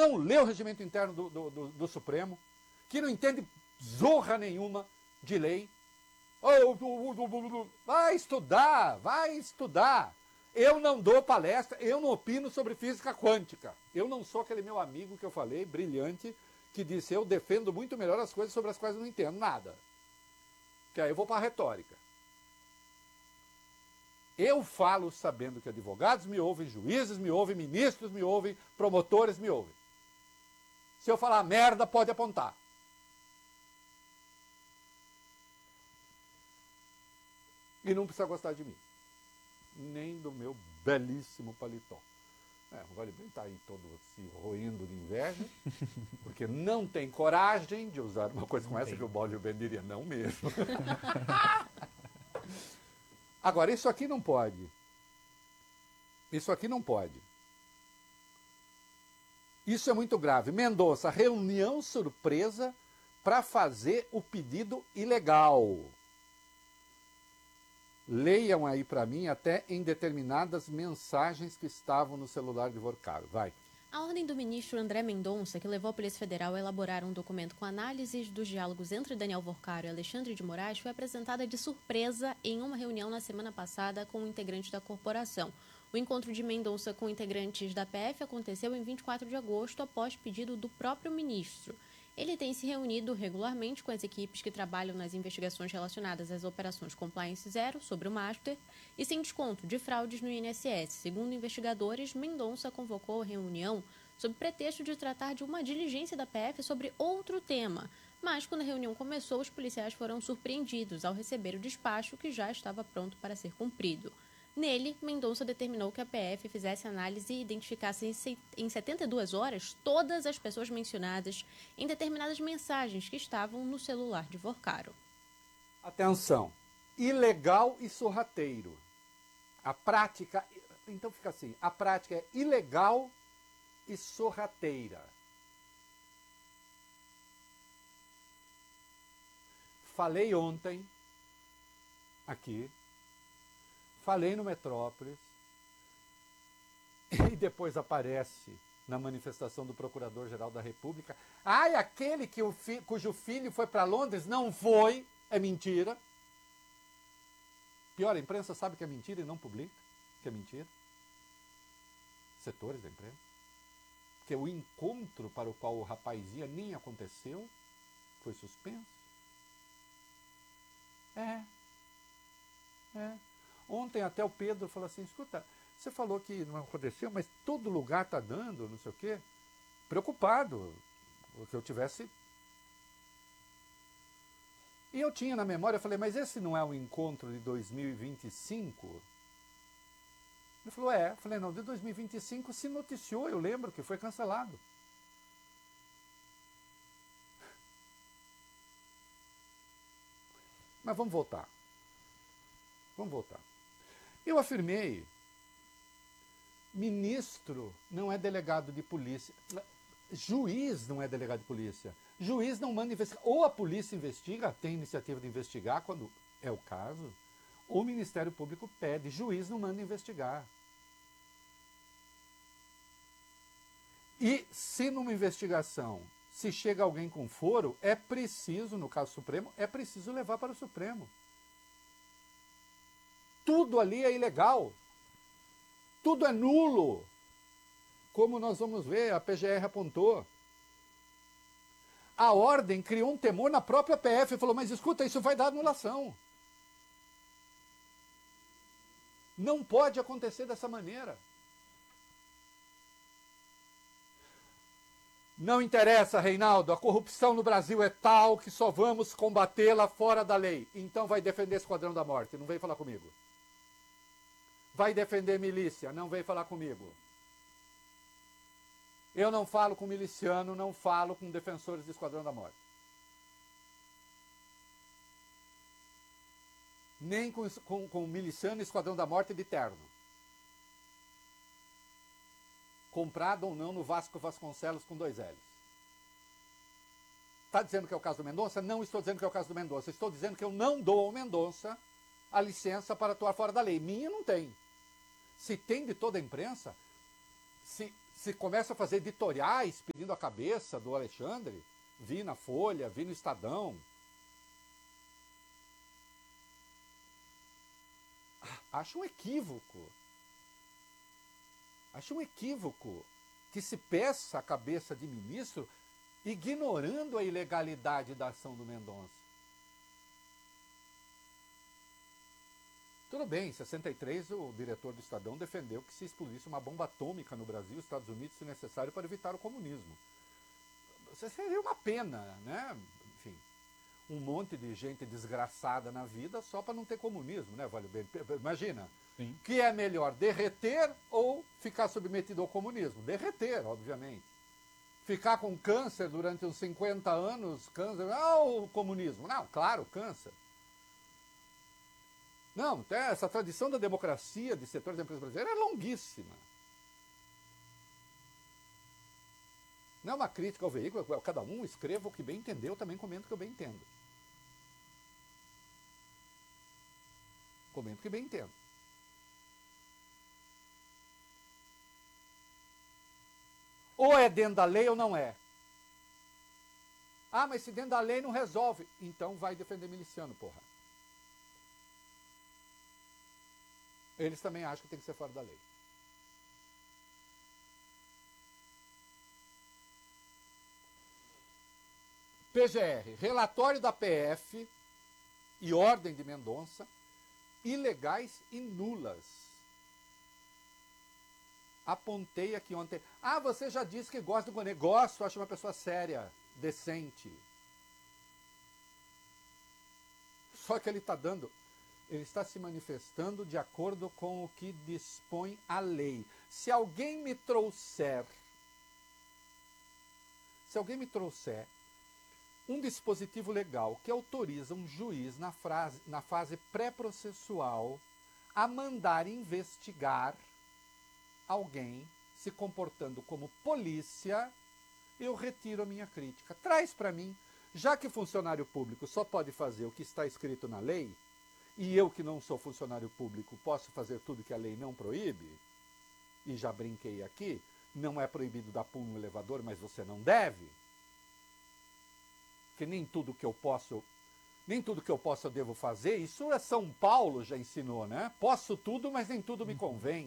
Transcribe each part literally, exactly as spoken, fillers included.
não lê o regimento interno do, do, do, do Supremo, que não entende zorra nenhuma de lei. Vai estudar, vai estudar. Eu não dou palestra, eu não opino sobre física quântica. Eu não sou aquele meu amigo que eu falei, brilhante, que disse eu defendo muito melhor as coisas sobre as quais eu não entendo nada. Que aí eu vou para a retórica. Eu falo sabendo que advogados me ouvem, juízes me ouvem, ministros me ouvem, promotores me ouvem. Se eu falar merda, pode apontar. E não precisa gostar de mim. Nem do meu belíssimo paletó. É, o Vale Bem está aí todo se roendo de inveja, porque não tem coragem de usar uma coisa como essa que o Vale Bem diria, não mesmo. Agora, isso aqui não pode. Isso aqui não pode. Isso é muito grave. Mendonça, reunião surpresa para fazer o pedido ilegal. Leiam aí para mim até em determinadas mensagens que estavam no celular de Vorcaro. Vai. A ordem do ministro André Mendonça, que levou a Polícia Federal a elaborar um documento com análises dos diálogos entre Daniel Vorcaro e Alexandre de Moraes, foi apresentada de surpresa em uma reunião na semana passada com integrantes da corporação. O encontro de Mendonça com integrantes da P F aconteceu em vinte e quatro de agosto, após pedido do próprio ministro. Ele tem se reunido regularmente com as equipes que trabalham nas investigações relacionadas às operações Compliance Zero sobre o Master e sem desconto de fraudes no I N S S. Segundo investigadores, Mendonça convocou a reunião sob pretexto de tratar de uma diligência da P F sobre outro tema. Mas, quando a reunião começou, os policiais foram surpreendidos ao receber o despacho que já estava pronto para ser cumprido. Nele, Mendonça determinou que a P F fizesse análise e identificasse em setenta e duas horas todas as pessoas mencionadas em determinadas mensagens que estavam no celular de Vorcaro. Atenção, ilegal e sorrateiro. A prática, então fica assim, a prática é ilegal e sorrateira. Falei ontem, aqui, falei no Metrópolis, e depois aparece na manifestação do Procurador-Geral da República, ai, aquele que o fi, cujo filho foi para Londres, não foi, é mentira. Pior, a imprensa sabe que é mentira e não publica, que é mentira. Setores da imprensa. Porque o encontro para o qual o rapaz ia nem aconteceu, foi suspenso. É, é. Ontem até o Pedro falou assim, escuta, você falou que não aconteceu, mas todo lugar está dando, não sei o quê. Preocupado, que eu tivesse... E eu tinha na memória, eu falei, mas esse não é o encontro de dois mil e vinte e cinco? Ele falou, é. Eu falei, não, de dois mil e vinte e cinco se noticiou, eu lembro que foi cancelado. Mas vamos voltar. Vamos voltar. Eu afirmei, ministro não é delegado de polícia, juiz não é delegado de polícia, juiz não manda investigar, ou a polícia investiga, tem iniciativa de investigar quando é o caso, ou o Ministério Público pede, juiz não manda investigar. E se numa investigação, se chega alguém com foro, é preciso, no caso Supremo, é preciso levar para o Supremo. Tudo ali é ilegal. Tudo é nulo. Como nós vamos ver, a P G R apontou. A ordem criou um temor na própria P F e falou, mas escuta, isso vai dar anulação. Não pode acontecer dessa maneira. Não interessa, Reinaldo, a corrupção no Brasil é tal que só vamos combatê-la fora da lei. Então vai defender Esquadrão da Morte, não vem falar comigo. Vai defender milícia, não vem falar comigo. Eu não falo com miliciano, não falo com defensores do Esquadrão da Morte. Nem com, com, com miliciano e Esquadrão da Morte de terno. Comprado ou não no Vasco Vasconcelos com dois L's. Está dizendo que é o caso do Mendonça? Não estou dizendo que é o caso do Mendonça. Estou dizendo que eu não dou ao Mendonça a licença para atuar fora da lei. Minha não tem. Se tem de toda a imprensa, se, se começa a fazer editoriais pedindo a cabeça do Alexandre, vi na Folha, vi no Estadão. Acho um equívoco. Acho um equívoco que se peça a cabeça de ministro ignorando a ilegalidade da ação do Mendonça. Tudo bem, em sessenta e três o diretor do Estadão defendeu que se explodisse uma bomba atômica no Brasil, Estados Unidos, se necessário, para evitar o comunismo. Isso seria uma pena, né? Enfim, um monte de gente desgraçada na vida só para não ter comunismo, né, Vale bem? Imagina, Sim. que é melhor, derreter ou ficar submetido ao comunismo? Derreter, obviamente. Ficar com câncer durante uns cinquenta anos, câncer, ah, o comunismo. Não, claro, câncer. Não, essa tradição da democracia de setores da empresa brasileira é longuíssima. Não é uma crítica ao veículo, cada um escreva o que bem entendeu, também comento o que eu bem entendo. Comento o que bem entendo. Ou é dentro da lei ou não é. Ah, mas se dentro da lei não resolve, então vai defender miliciano, porra. Eles também acham que tem que ser fora da lei. P G R, relatório da P F e ordem de Mendonça, ilegais e nulas. Apontei aqui ontem. Ah, você já disse que gosta do Gonê. Gosto, acho uma pessoa séria, decente. Só que ele está dando... Ele está se manifestando de acordo com o que dispõe a lei. Se alguém me trouxer, se alguém me trouxer um dispositivo legal que autoriza um juiz na, frase, na fase pré-processual a mandar investigar alguém se comportando como polícia, eu retiro a minha crítica. Traz para mim, já que funcionário público só pode fazer o que está escrito na lei, e eu que não sou funcionário público posso fazer tudo que a lei não proíbe, e já brinquei aqui, não é proibido dar pulo no elevador, mas você não deve, que nem tudo que eu posso, nem tudo que eu posso eu devo fazer, isso é São Paulo já ensinou, né? Posso tudo, mas nem tudo me convém.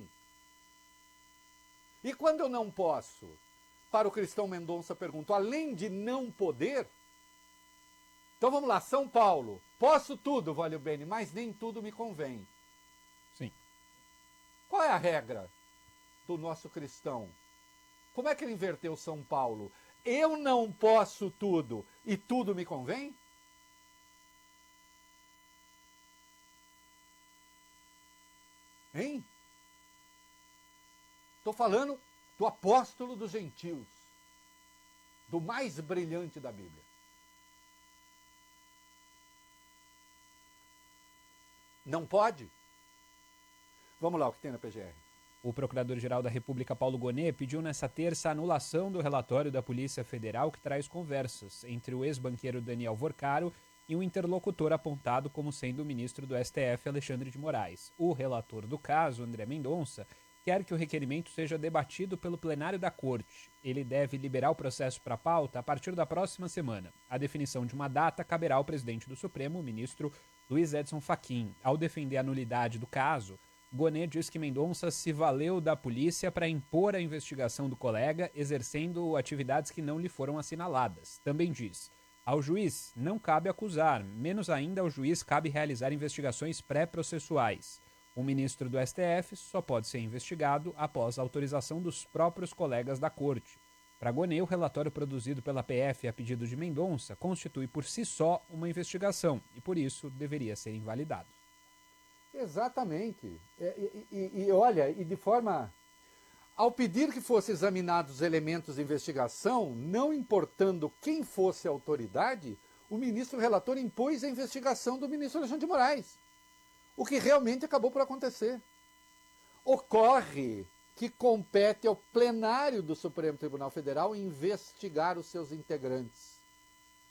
E quando eu não posso, para o Cristão Mendonça pergunto, além de não poder, então vamos lá, São Paulo, posso tudo, Valeu Bene, mas nem tudo me convém. Sim. Qual é a regra do nosso cristão? Como é que ele inverteu São Paulo? Eu não posso tudo e tudo me convém? Hein? Estou falando do apóstolo dos gentios, do mais brilhante da Bíblia. Não pode? Vamos lá, o que tem na P G R. O Procurador-Geral da República, Paulo Gonet, pediu nesta terça a anulação do relatório da Polícia Federal que traz conversas entre o ex-banqueiro Daniel Vorcaro e o interlocutor apontado como sendo o ministro do S T F, Alexandre de Moraes. O relator do caso, André Mendonça, quer que o requerimento seja debatido pelo plenário da Corte. Ele deve liberar o processo para pauta a partir da próxima semana. A definição de uma data caberá ao presidente do Supremo, o ministro Luiz Edson Fachin. Ao defender a nulidade do caso, Gonet diz que Mendonça se valeu da polícia para impor a investigação do colega, exercendo atividades que não lhe foram assinaladas. Também diz, ao juiz não cabe acusar, menos ainda ao juiz cabe realizar investigações pré-processuais. O ministro do S T F só pode ser investigado após a autorização dos próprios colegas da corte. Para Gonet, o relatório produzido pela P F a pedido de Mendonça constitui por si só uma investigação e, por isso, deveria ser invalidado. Exatamente. E, e, e olha, e de forma... Ao pedir que fossem examinados os elementos de investigação, não importando quem fosse a autoridade, o ministro relator impôs a investigação do ministro Alexandre de Moraes. O que realmente acabou por acontecer. Ocorre que compete ao plenário do Supremo Tribunal Federal investigar os seus integrantes.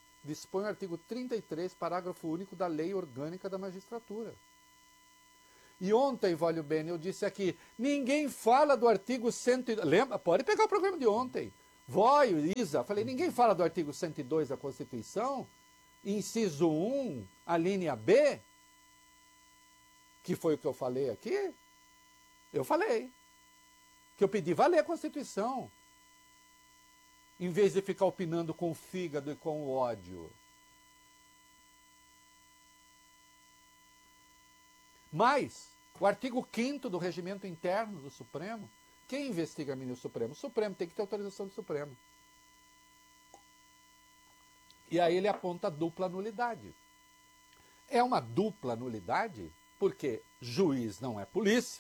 Dispõe o artigo trinta e três, parágrafo único da Lei Orgânica da Magistratura. E ontem, Vólio Bene, eu disse aqui, ninguém fala do artigo cento e dois. Lembra? Pode pegar o programa de ontem. Vóio, Isa, falei, ninguém fala do artigo cento e dois da Constituição, inciso um, a linha B, que foi o que eu falei aqui. Eu falei que eu pedi valer a Constituição, em vez de ficar opinando com o fígado e com o ódio. Mas, o artigo quinto do regimento interno do Supremo, quem investiga ministro Supremo? O Supremo tem que ter autorização do Supremo. E aí ele aponta dupla nulidade. É uma dupla nulidade porque juiz não é polícia.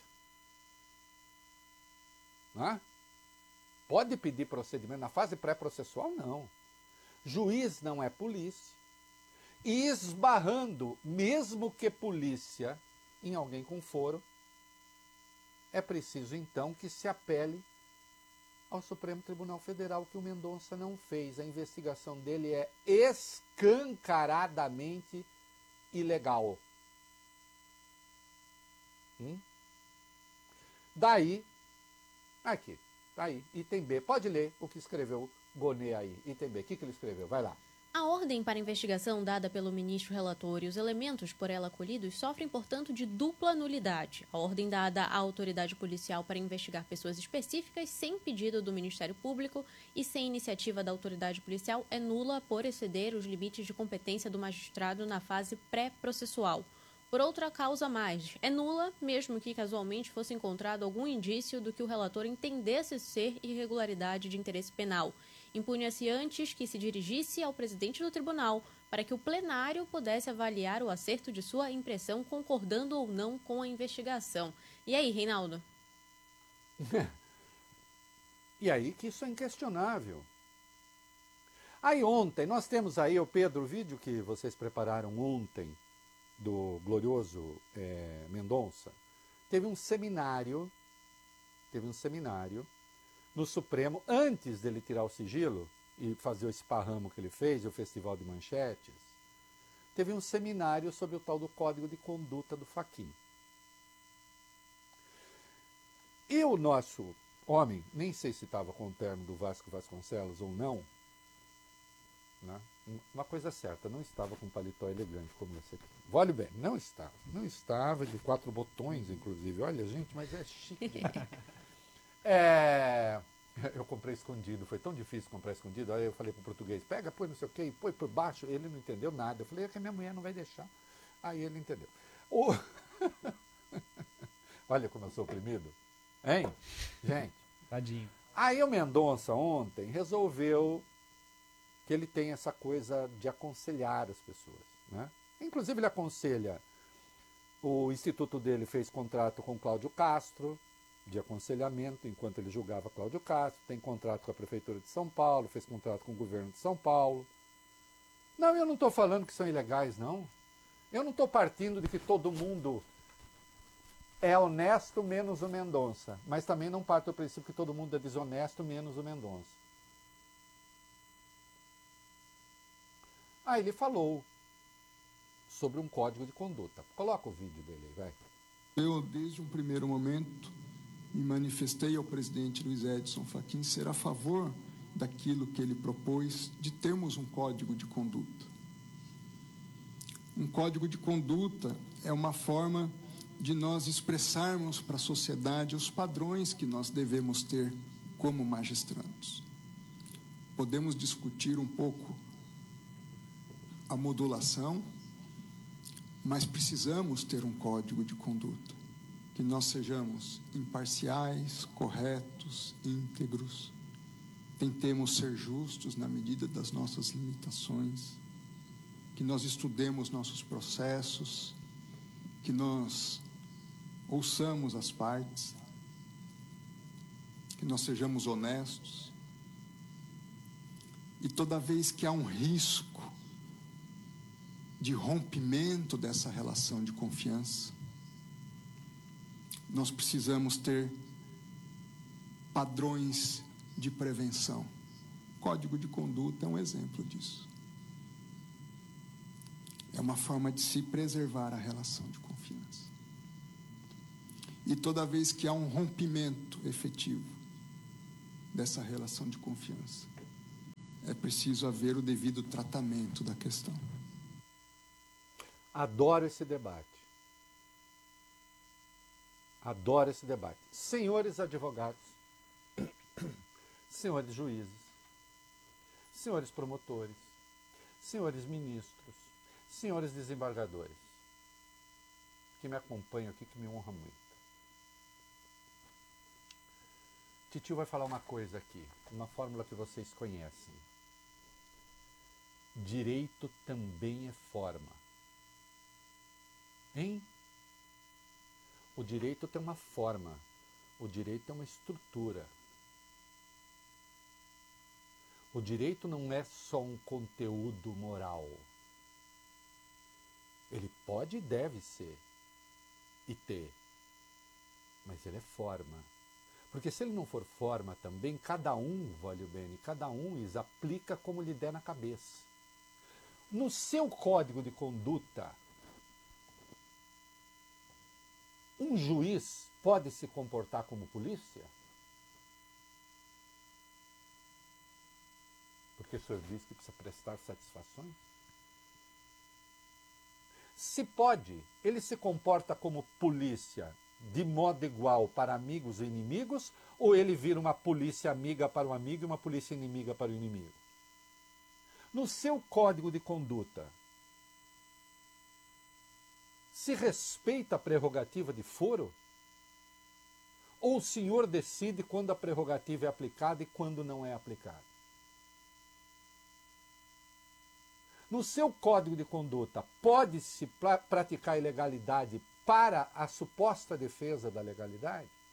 Não é? Pode pedir procedimento na fase pré-processual? Não. Juiz não é polícia. E esbarrando, mesmo que polícia, em alguém com foro, é preciso então que se apele ao Supremo Tribunal Federal, que o Mendonça não fez. A investigação dele é escancaradamente ilegal. Hum? Daí, aqui, tá aí, item B. Pode ler o que escreveu Gonê aí. Item B, o que, que ele escreveu? Vai lá. A ordem para investigação dada pelo ministro relator e os elementos por ela acolhidos sofrem, portanto, de dupla nulidade. A ordem dada à autoridade policial para investigar pessoas específicas sem pedido do Ministério Público e sem iniciativa da autoridade policial é nula por exceder os limites de competência do magistrado na fase pré-processual. Por outra causa mais, é nula, mesmo que casualmente fosse encontrado algum indício do que o relator entendesse ser irregularidade de interesse penal. Impunha-se antes que se dirigisse ao presidente do tribunal para que o plenário pudesse avaliar o acerto de sua impressão, concordando ou não com a investigação. E aí, Reinaldo? E aí que isso é inquestionável. Aí ontem, nós temos aí, o Pedro, o vídeo que vocês prepararam ontem, do glorioso é, Mendonça, teve um seminário, teve um seminário no Supremo, antes dele tirar o sigilo e fazer o esparramo que ele fez, o Festival de Manchetes, teve um seminário sobre o tal do Código de Conduta do Fachin. E o nosso homem, nem sei se estava com o terno do Vasco Vasconcelos ou não, né? Uma coisa certa, não estava com um paletó elegante como esse aqui. Olhe bem, não estava. Não estava, de quatro botões, inclusive. Olha, gente, mas é chique. É, eu comprei escondido, foi tão difícil comprar escondido. Aí eu falei para o português, pega, põe não sei o quê, põe por baixo. Ele não entendeu nada. Eu falei, é que a minha mulher não vai deixar. Aí ele entendeu. O... Olha como eu sou oprimido. Hein? Gente. Tadinho. Aí o Mendonça ontem resolveu que ele tem essa coisa de aconselhar as pessoas, né? Inclusive ele aconselha, o instituto dele fez contrato com Cláudio Castro, de aconselhamento, enquanto ele julgava Cláudio Castro, tem contrato com a Prefeitura de São Paulo, fez contrato com o governo de São Paulo. Não, eu não estou falando que são ilegais, não. Eu não estou partindo de que todo mundo é honesto menos o Mendonça, mas também não parto do princípio que todo mundo é desonesto menos o Mendonça. Aí ele falou sobre um código de conduta. Coloca o vídeo dele aí, vai. Eu, desde um primeiro momento, me manifestei ao presidente Luiz Edson Fachin ser a favor daquilo que ele propôs de termos um código de conduta. Um código de conduta é uma forma de nós expressarmos para a sociedade os padrões que nós devemos ter como magistrados. Podemos discutir um pouco a modulação, mas precisamos ter um código de conduta, que nós sejamos imparciais, corretos, íntegros, tentemos ser justos na medida das nossas limitações, que nós estudemos nossos processos, que nós ouçamos as partes, que nós sejamos honestos, e toda vez que há um risco de rompimento dessa relação de confiança, nós precisamos ter padrões de prevenção. O Código de Conduta é um exemplo disso. É uma forma de se preservar a relação de confiança. e toda vez que há um rompimento efetivo dessa relação de confiança, é preciso haver o devido tratamento da questão. Adoro esse debate. Adoro esse debate. Senhores advogados, senhores juízes, senhores promotores, senhores ministros, senhores desembargadores, que me acompanham aqui, que me honra muito. Titio vai falar uma coisa aqui, uma fórmula que vocês conhecem. Direito também é forma. Hein? O direito tem uma forma, o direito tem uma estrutura. O direito não é só um conteúdo moral. Ele pode e deve ser, e ter, mas ele é forma. Porque se ele não for forma também, cada um, voglio bene, cada um aplica como lhe der na cabeça. No seu código de conduta, um juiz pode se comportar como polícia? Porque o senhor diz que precisa prestar satisfações? Se pode, ele se comporta como polícia de modo igual para amigos e inimigos, ou ele vira uma polícia amiga para o amigo e uma polícia inimiga para o inimigo? No seu código de conduta, se respeita a prerrogativa de foro? Ou o senhor decide quando a prerrogativa é aplicada e quando não é aplicada? No seu código de conduta, pode-se pra- praticar ilegalidade para a suposta defesa da legalidade?